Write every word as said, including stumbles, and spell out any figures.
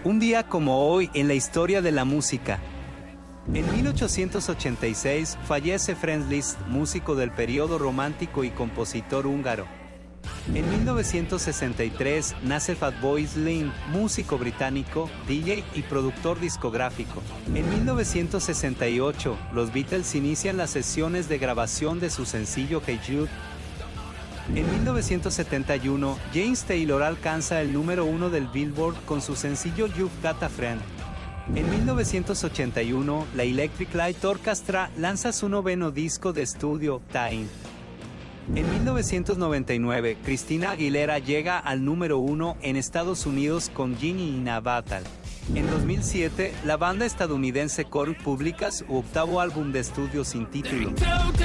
Un día como hoy en la historia de la música. En mil ochocientos ochenta y seis fallece Franz Liszt, músico del periodo romántico y compositor húngaro. En mil novecientos sesenta y tres nace Fatboy Slim, músico británico, D J y productor discográfico. En mil novecientos sesenta y ocho, los Beatles inician las sesiones de grabación de su sencillo Hey Jude. En mil novecientos setenta y uno, James Taylor alcanza el número uno del Billboard con su sencillo You've Got a Friend. En mil novecientos ochenta y uno, la Electric Light Orchestra lanza su noveno disco de estudio, Time. En mil novecientos noventa y nueve, Christina Aguilera llega al número uno en Estados Unidos con Ginny in a Battle. En dos mil siete, la banda estadounidense Korn publica su octavo álbum de estudio sin título.